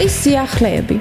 სპორტის სიახლეები.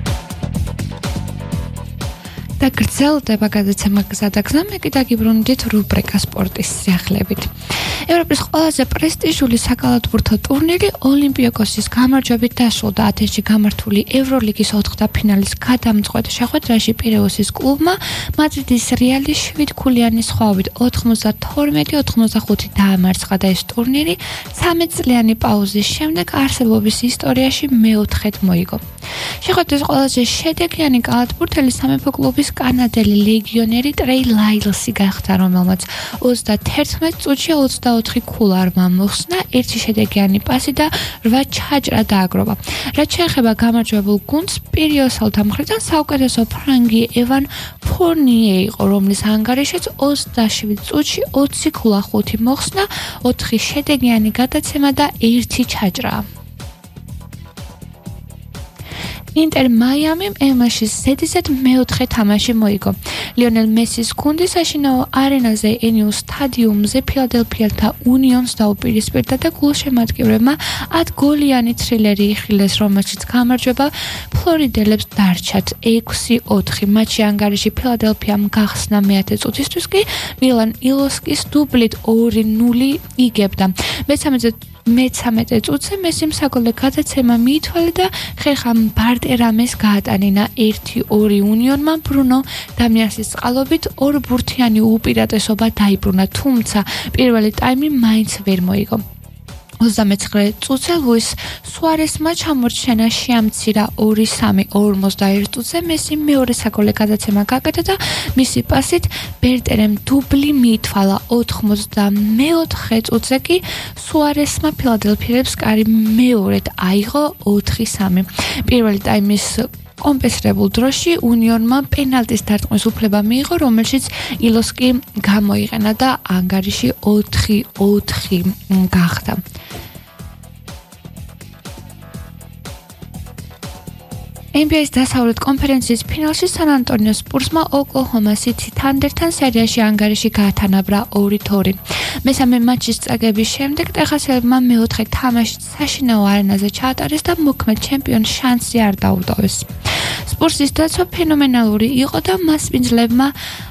და გრძელდება გადაცემა გზადაგზა, მე კიდე გიბრუნდით რუბრიკა სპორტის სიახლეებით. ევროპის ყველაზე პრესტიჟული საკალათბურთო ტურნირი ოლიმპიაკოსის გამარჯვებით დასრულდა. ათენში გამართული ევროლიგის ოთხდაფინალის გადამწყვეტ შეხვედრაში პირეუსის კლუბმა მადრიდის რეალის 7-ქულიანი სხვაობით 92-85 დაამარცხა და ეს ტურნირი 13 წლიანი პაუზის შემდეგ არსებობის ისტორიაში მეოთხედ მოიგო. შეხვედრის ყველაზე შედეგიანი კალათბურთელი სამეფო კლუბის კანადელი ლეგიონერი ტრეი ლაილსი გახდა, რომელმაც 31 წუთში 24 ქულარმა მოხსნა, ერთი შედეგიანი პასი და 8 ჩაჭრა დააგროვა. რაც შეეხება გამარჯვებულ გუნდს, პირიოსელთა მხრიდან საუკეთესო ფრანგი ევან ფორნიე იყო, რომლის ანგარიშიც 27 წუთში 20 ქულა 5 მოხსნა, 4 შედეგიანი გადაცემა და 1 ჩაჭრა. ინტერ მაიამიმ MLS-ის ზედიზედ მეოთხე თამაში მოიგო. ლიონელ მესის გუნდი საშინაო არენაზე ენიულ სტადიუმზე ფილადელფიელთა უნიონს დაუპირისპირდა და გულშემატკივრებმა 10 გოლიანი თრილერი იხილეს, რომელშიც გამარჯვება ფლორიდელებს დარჩათ 6-4. მატჩი ანგარიში ფილადელფიამ გახსნა მე-10 წუთისთვის კი მილან ილოსკის დუბლით 2-0 იგებდა. მე-13 წუთზე მესიმ საგოლე გადაცემა მიითვალა და ხერხამ ბარტერამეს გაატანინა 1-2 უნიონმა ბრუნო დამიასის წყალობით 2 ბურთიანი უპირატესობა დაიბრუნა, თუმცა პირველი ტაიმი მაინც ვერ მოიგო. 29 წუთზე ლუის სუარესმა ჩამორჩენა შეამცირა 2-3 41 წუთზე მესიმ მეორე საგოლე გადაცემა გაკეთა და მისი პასით ბერტერემ დუბლი მიითვალა. 94 წუთზე კი სუარესმა ფილადელფიელებს კარი მეორედ აიღო 4-3. პირველი ტაიმის კომპენსირებულ დროში უნიონმა პენალტის დარტყმის უფლება მიიღო, რომელშიც ილოსკი გამოიყენა და ანგარიში 4-4 გახდა. NBA-ის დასავლეთ კონფერენციის ფინალში სან ანტონიო სპურსმა ოკლაჰომა სიტი თანდერთან სერიაში ანგარიში გაათანაბრა 2-2. მესამე მატჩის წაგების შემდეგ ტეხასელებმა მეოთხე თამაში საშინაო არენაზე ჩაატარეს და მოქმედ ჩემპიონს შანსი არ დაუტოვეს. სპურსის დაცვა ფენომენალური იყო და მასპინძლებმა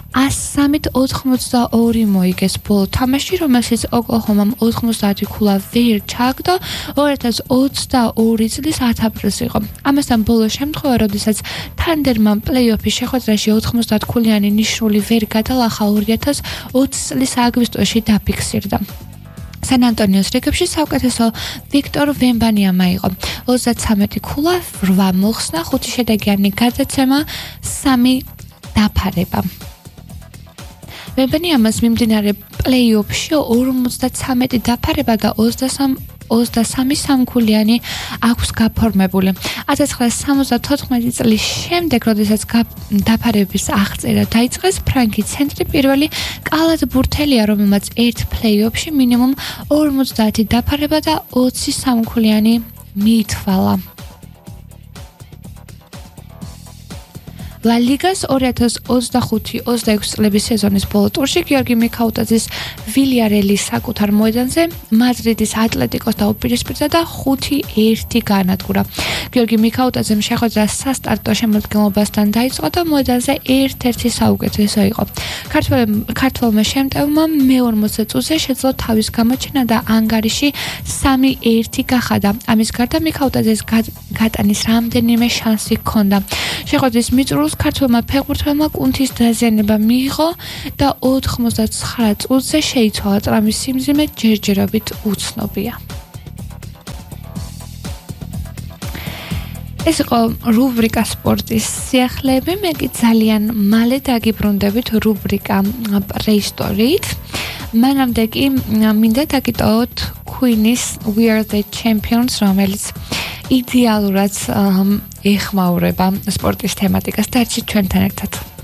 103-82 მოიგეს ბოლო თამაში, რომელშიც ოკლაჰომამ 90 ქულა ვერ ჩააგდო. 2022 წლის 10 აპრილს იყო. ამასთან ბოლო შემთხვევა, როდესაც თანდერმა პლეი-ოფის შეხვედრაში 90 ქულიანი ნიშნული ვერ გადალახა 2020 წლის აგვისტოში დაფიქსირდა. სან ანტონიოს რიგებში საუკეთესო ვიქტორ ვემბანიამა იყო. 33 ქულა 8 მოხსნა, 5 შედეგიანი გადაცემა, 3 დაფარება. ვემბანიამას მიმდინარე პლეი-ოფში 53 დაფარება და 23 სამქულიანი აქვს გაფორმებული. 1974 წლის შემდეგ, როდესაც დაფარების აღწერა დაიწყეს, ფრანკი ცენტრი პირველი კალათბურთელია, რომელმაც ერთ პლეი-ოფში მინიმუმ 50 დაფარება და 20 სამქულიანი მიითვალა. ლა ლიგას 2025-26 წლების სეზონის ბოლო ტურში გიორგი მიქაუტაძის ვილიარელის საკუთარ მოედანზე მადრიდის ატლეტიკოს დაუპირისპირდა და 5-1 გაანადგურა. გიორგი მიქაუტაძემ შეხვედრა სასტარტო შემადგენლობასთან დაიწყო და მოედანზე ერთ-ერთი საუკეთესო იყო. ქართველმა შემტევმა მე-40 წუთზე შეძლო თავის გამოჩენა და ანგარიში 3-1 გახადა. ამის გარდა მიქაუტაძეს გატანის რამდენიმე შანსი ჰქონდა. შეხვედრის მიწურულს ქართველმა ფეხბურთელმა კუნთის დაზიანება მიიღო და 89 წუთზე შეიცვალა. ტრამვის სიმძიმე ჯერჯერობით უცნობია. ეს იყო რუბრიკა სპორტის სიახლეები. მე კი ძალიან მალე დაგიბრუნდებით რუბრიკა პრეისტორიით. მანამდე კი მინდა დაგიტოვოთ Queen-ის We Are The Champions, რომელიც იდეალურად ეხმაურება სპორტის თემატიკას. დარჩით ჩვენთან ერთად.